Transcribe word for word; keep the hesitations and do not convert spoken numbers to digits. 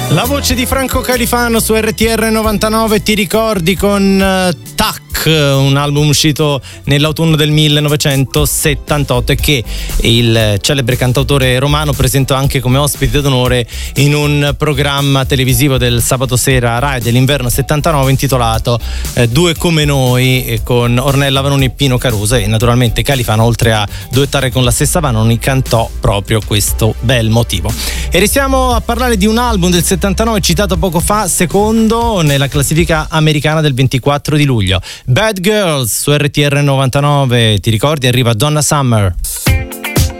La voce di Franco Califano su R T R novantanove, ti ricordi, con uh, Tac, un album uscito nell'autunno del millenovecentosettantotto e che il celebre cantautore romano presentò anche come ospite d'onore in un programma televisivo del sabato sera Rai dell'inverno settantanove intitolato eh, Due come noi, eh, con Ornella Vanoni e Pino Caruso, e naturalmente Califano, oltre a duettare con la stessa Vanoni, cantò proprio questo bel motivo. E restiamo a parlare di un album del settantanove citato poco fa, secondo nella classifica americana del ventiquattro di luglio. Bad Girls su R T R novantanove, ti ricordi? Arriva Donna Summer.